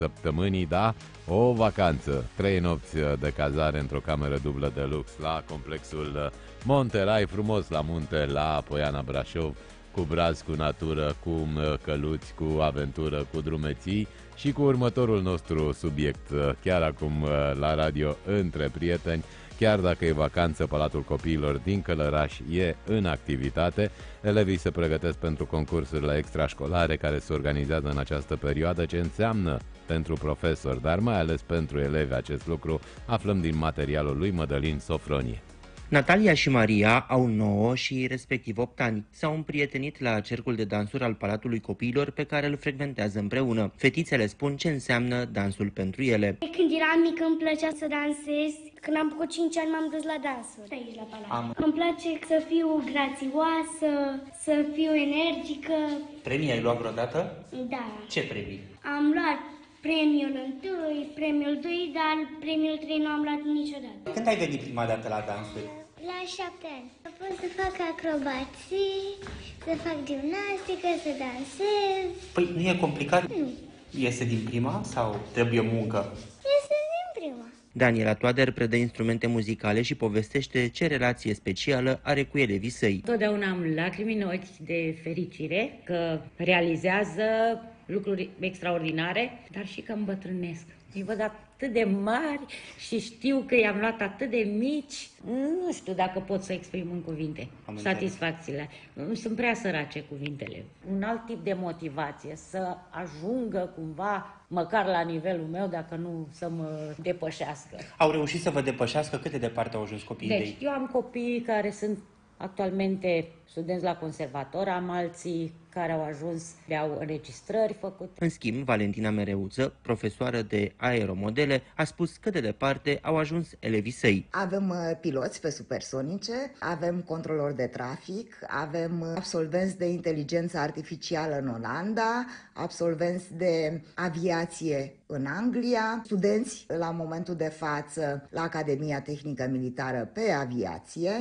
săptămânii, da, o vacanță, 3 nopți de cazare într-o cameră dublă de lux la complexul Monterai, frumos la munte, la Poiana Brașov, cu braz, cu natură, cu căluți, cu aventură, cu drumeții și cu următorul nostru subiect, chiar acum la radio, între prieteni. Chiar dacă e vacanță, Palatul Copiilor din Călăraș e în activitate. Elevii se pregătesc pentru concursurile extrașcolare care se organizează în această perioadă. Ce înseamnă pentru profesori, dar mai ales pentru elevi acest lucru, aflăm din materialul lui Mădălin Sofronie. Natalia și Maria au 9 și respectiv 8 ani. S-au împrietenit la cercul de dansuri al Palatului Copiilor pe care îl frecventează împreună. Fetițele spun ce înseamnă dansul pentru ele. Când eram mică îmi plăcea să dansez. Când am făcut 5 ani m-am dus la dansuri aici la Palat. Îmi place să fiu grațioasă, să fiu energică. Premii ai luat vreodată? Da. Ce premii? Am luat premiul 1, premiul 2, dar premiul 3 nu am luat niciodată. Când ai venit prima dată la dansuri? La 7 ani. Pot să fac acrobații, să fac gimnastică, să dansez. Păi nu e complicat? Nu. Iese din prima sau trebuie muncă? Este din prima. Daniela Toader predă instrumente muzicale și povestește ce relație specială are cu elevii săi. Totdeauna am lacrimi în ochi de fericire că realizează lucruri extraordinare, dar și că îmbătrânesc. Îi văd atât de mari și știu că i-am luat atât de mici. Nu știu dacă pot să exprim în cuvinte satisfacțiile. Sunt prea sărace cuvintele. Un alt tip de motivație, să ajungă cumva măcar la nivelul meu, dacă nu să mă depășească. Au reușit să vă depășească? Cât de departe au ajuns copiii de ei? Eu am copii care sunt actualmente studenți la conservator, am alții care au ajuns, au înregistrări făcute. În schimb, Valentina Mereuță, profesoară de aeromodele, a spus cât de departe au ajuns elevii săi. Avem piloți pe supersonice, avem controlori de trafic, avem absolvenți de inteligență artificială în Olanda, absolvenți de aviație în Anglia, studenți la momentul de față la Academia Tehnică Militară pe aviație,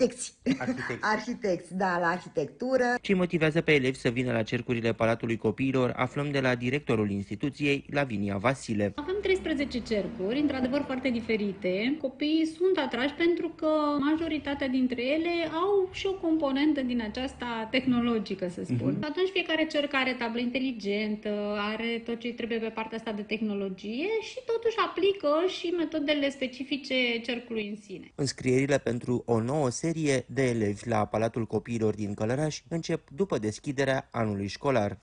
arhitecți, da, la arhitectură. Ce motivează pe elevi să vină la cercurile Palatului Copiilor, aflăm de la directorul instituției, Lavinia Vasile. Avem 13 cercuri, într-adevăr foarte diferite. Copiii sunt atrași pentru că majoritatea dintre ele au și o componentă din aceasta tehnologică, să spun. Atunci fiecare cerc are tablă inteligentă, are tot ce trebuie pe partea asta de tehnologie și totuși aplică și metodele specifice cercului în sine. Înscrierile pentru o nouă serie de elevi la Palatul Copiilor din Călăraș încep după deschiderea anului școlar.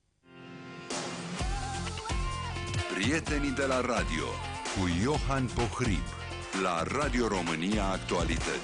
Prietenii de la radio cu Iohan Pohrib la Radio România Actualități.